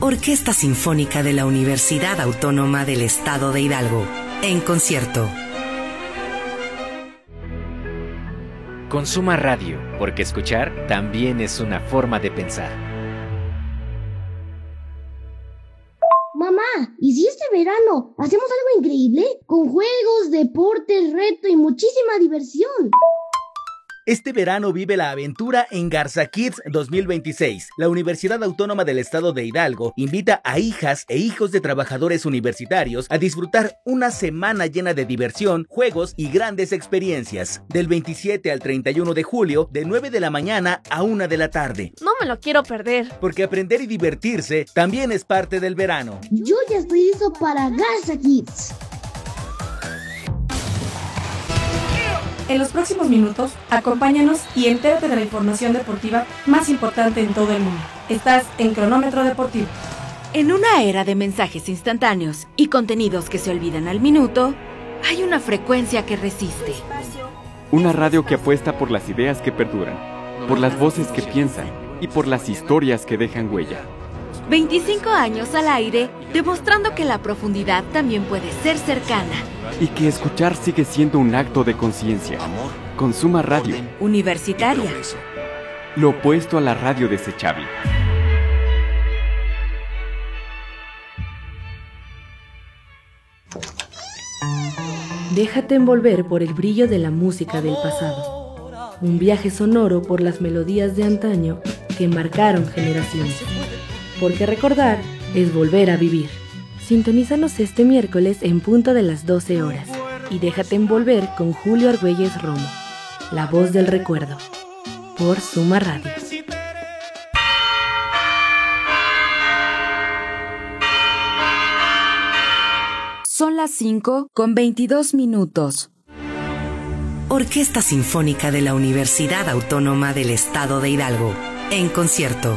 Orquesta Sinfónica de la Universidad Autónoma del Estado de Hidalgo, en concierto. Consuma radio, porque escuchar también es una forma de pensar. Mamá, ¿y si este verano hacemos algo increíble? Con juegos, deportes, reto y muchísima diversión. Este verano vive la aventura en Garza Kids 2026. La Universidad Autónoma del Estado de Hidalgo invita a hijas e hijos de trabajadores universitarios a disfrutar una semana llena de diversión, juegos y grandes experiencias. Del 27 al 31 de julio, de 9 de la mañana a 1 de la tarde. No me lo quiero perder. Porque aprender y divertirse también es parte del verano. Yo ya estoy listo para Garza Kids. En los próximos minutos, acompáñanos y entérate de la información deportiva más importante en todo el mundo. Estás en Cronómetro Deportivo. En una era de mensajes instantáneos y contenidos que se olvidan al minuto, hay una frecuencia que resiste. Una radio que apuesta por las ideas que perduran, por las voces que piensan y por las historias que dejan huella. 25 años al aire, demostrando que la profundidad también puede ser cercana. Y que escuchar sigue siendo un acto de conciencia. Consuma radio. Universitaria. Lo opuesto a la radio desechable. Déjate envolver por el brillo de la música del pasado. Un viaje sonoro por las melodías de antaño que marcaron generaciones. Porque recordar es volver a vivir. Sintonízanos este miércoles en punto de las 12 horas y déjate envolver con Julio Argüelles Romo, la voz del recuerdo, por Suma Radio. Son las 5:22. Orquesta Sinfónica de la Universidad Autónoma del Estado de Hidalgo, en concierto.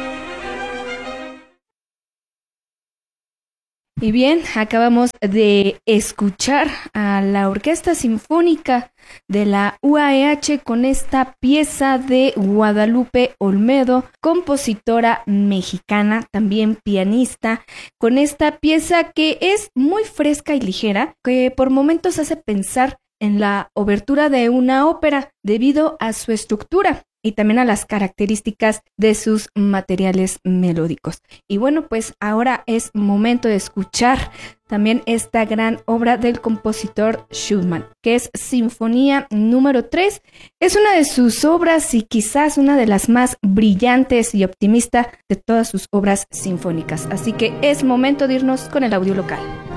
Y bien, acabamos de escuchar a la Orquesta Sinfónica de la UAEH con esta pieza de Guadalupe Olmedo, compositora mexicana, también pianista, con esta pieza que es muy fresca y ligera, que por momentos hace pensar en la obertura de una ópera debido a su estructura y también a las características de sus materiales melódicos. Y bueno, pues ahora es momento de escuchar también esta gran obra del compositor Schumann, que es Sinfonía número 3. Es una de sus obras y quizás una de las más brillantes y optimistas de todas sus obras sinfónicas. Así que es momento de irnos con el audio local.